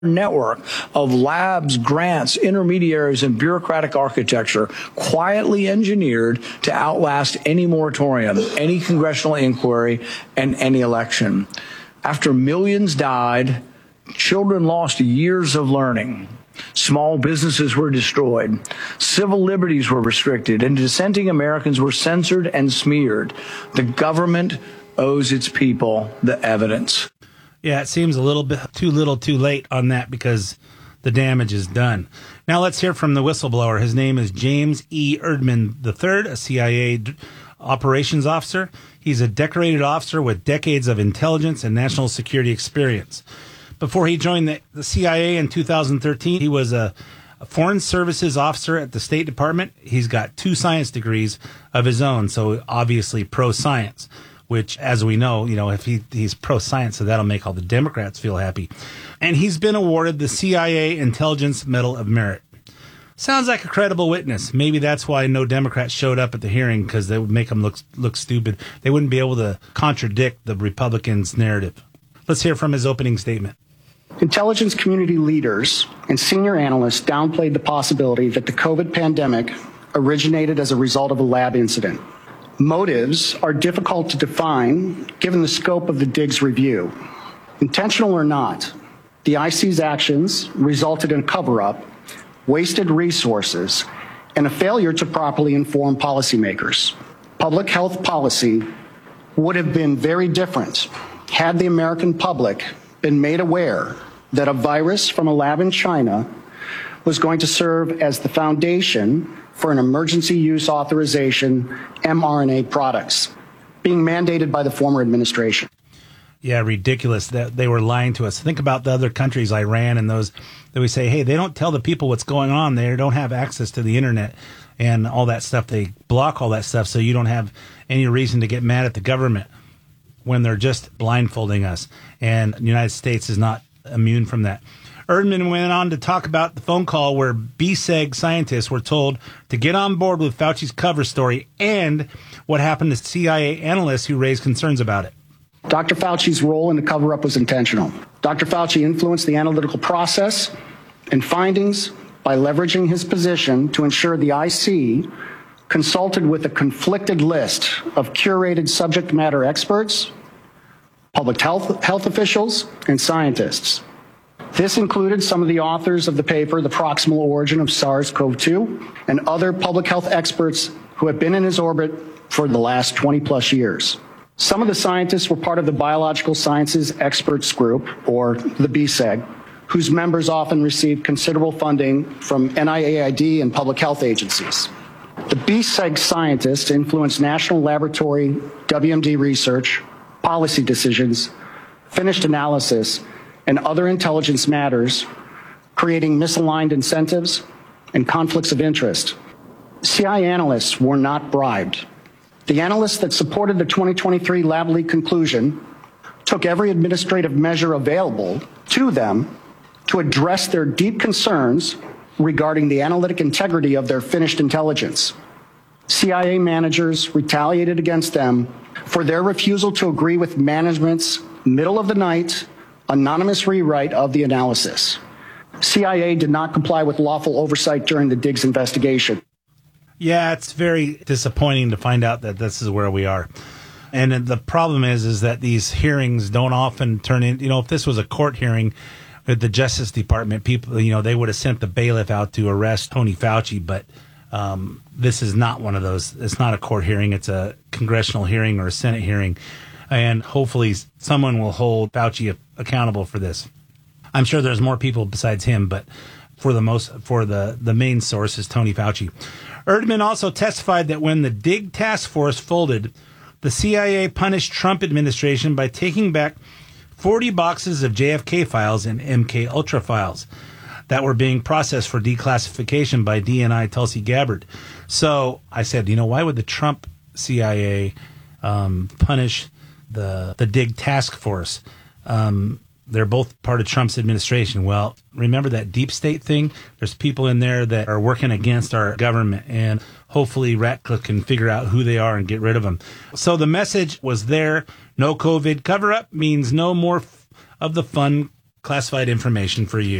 network of labs, grants, intermediaries, and bureaucratic architecture quietly engineered to outlast any moratorium, any congressional inquiry, and any election. After millions died, children lost years of learning. Small businesses were destroyed. Civil liberties were restricted, and dissenting Americans were censored and smeared. The government owes its people the evidence. Yeah, it seems a little bit too little too late on that because the damage is done. Now let's hear from the whistleblower. His name is James E. Erdman III, a CIA operations officer. He's a decorated officer with decades of intelligence and national security experience. Before he joined the CIA in 2013, he was a foreign services officer at the State Department. He's got 2 science degrees of his own, so obviously pro-science. Which, as we know, if he's pro-science, so that'll make all the Democrats feel happy. And he's been awarded the CIA Intelligence Medal of Merit. Sounds like a credible witness. Maybe that's why no Democrats showed up at the hearing, because they would make him look stupid. They wouldn't be able to contradict the Republicans' narrative. Let's hear from his opening statement. Intelligence community leaders and senior analysts downplayed the possibility that the COVID pandemic originated as a result of a lab incident. Motives are difficult to define given the scope of the Diggs review. Intentional or not, the IC's actions resulted in a cover-up, wasted resources, and a failure to properly inform policymakers. Public health policy would have been very different had the American public been made aware that a virus from a lab in China was going to serve as the foundation for an emergency use authorization mRNA products being mandated by the former administration. Yeah, ridiculous that they were lying to us. Think about the other countries, Iran and those that we say, hey, they don't tell the people what's going on. They don't have access to the internet and all that stuff. They block all that stuff so you don't have any reason to get mad at the government when they're just blindfolding us. And the United States is not immune from that. Erdman went on to talk about the phone call where BSEG scientists were told to get on board with Fauci's cover story and what happened to CIA analysts who raised concerns about it. Dr. Fauci's role in the cover-up was intentional. Dr. Fauci influenced the analytical process and findings by leveraging his position to ensure the IC consulted with a conflicted list of curated subject matter experts, public health officials, and scientists. This included some of the authors of the paper, The Proximal Origin of SARS-CoV-2, and other public health experts who have been in his orbit for the last 20-plus years. Some of the scientists were part of the Biological Sciences Experts Group, or the BSEG, whose members often received considerable funding from NIAID and public health agencies. The BSEG scientists influenced national laboratory WMD research, policy decisions, finished analysis, and other intelligence matters, creating misaligned incentives and conflicts of interest. CIA analysts were not bribed. The analysts that supported the 2023 lab leak conclusion took every administrative measure available to them to address their deep concerns regarding the analytic integrity of their finished intelligence. CIA managers retaliated against them for their refusal to agree with management's middle-of-the-night anonymous rewrite of the analysis. CIA did not comply with lawful oversight during the Diggs investigation. Yeah, it's very disappointing to find out that this is where we are. And the problem is that these hearings don't often turn in, if this was a court hearing with the Justice Department, people, they would have sent the bailiff out to arrest Tony Fauci, but this is not one of those. It's not a court hearing. It's a congressional hearing or a Senate hearing. And hopefully someone will hold Fauci accountable for this. I'm sure there's more people besides him, but for the main source is Tony Fauci. Erdman also testified that when the Dig task force folded, the CIA punished Trump administration by taking back 40 boxes of JFK files and MK Ultra files that were being processed for declassification by DNI Tulsi Gabbard. So I said, why would the Trump CIA punish the Dig task force? They're both part of Trump's administration. Well, remember that deep state thing? There's people in there that are working against our government, and hopefully Ratcliffe can figure out who they are and get rid of them. So the message was there. No COVID cover-up means no more of the fun classified information for you.